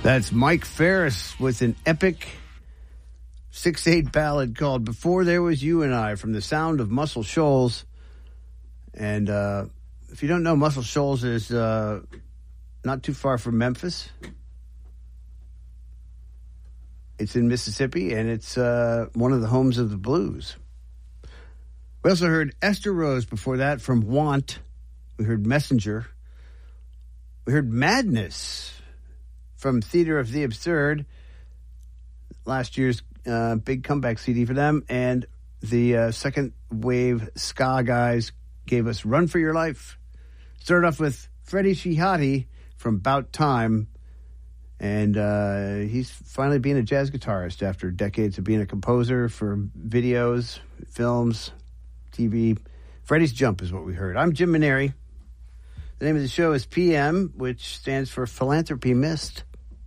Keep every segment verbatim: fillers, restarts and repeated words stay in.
That's Mike Ferris with an epic six eight ballad called Before There Was You and I from the sound of Muscle Shoals. And uh, if you don't know, Muscle Shoals is uh, not too far from Memphis. It's in Mississippi, and it's uh, one of the homes of the blues. We also heard Esther Rose before that from Want. We heard Messenger. We heard Madness from Theater of the Absurd, last year's uh, big comeback C D for them. And the uh, second wave ska guys gave us Run for Your Life. Started off with Freddie Shihati from Bout Time. And uh, he's finally being a jazz guitarist after decades of being a composer for videos, films, T V. Freddie's Jump is what we heard. I'm Jim Maneri. The name of the show is P M, which stands for Philanthropy Missed.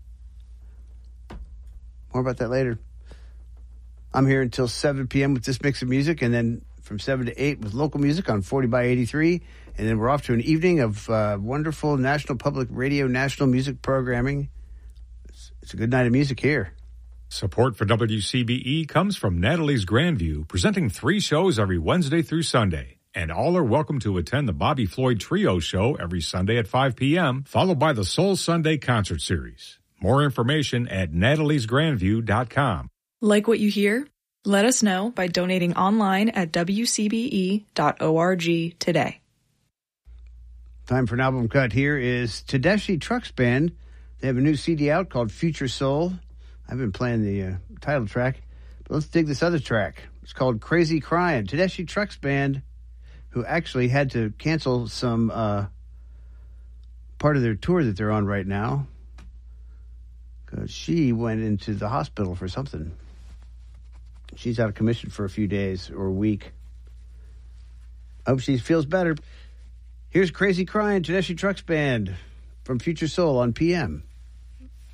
More about that later. I'm here until seven p.m. with this mix of music, and then from seven to eight with local music on forty by eighty-three. And then we're off to an evening of uh, wonderful National Public Radio, national music programming. It's, it's a good night of music here. Support for W C B E comes from Natalie's Grandview, presenting three shows every Wednesday through Sunday. And all are welcome to attend the Bobby Floyd Trio Show every Sunday at five p.m., followed by the Soul Sunday Concert Series. More information at natalies grandview dot com. Like what you hear? Let us know by donating online at w c b e dot org today. Time for an album cut. Here is Tedeschi Trucks Band. They have a new C D out called Future Soul. I've been playing the uh, title track, but let's dig this other track. It's called Crazy Crying. Tedeschi Trucks Band, who actually had to cancel some uh, part of their tour that they're on right now, because she went into the hospital for something. She's out of commission for a few days or a week. I hope she feels better. Here's Crazy Crying, Tedeschi Trucks Band from Future Soul on P M.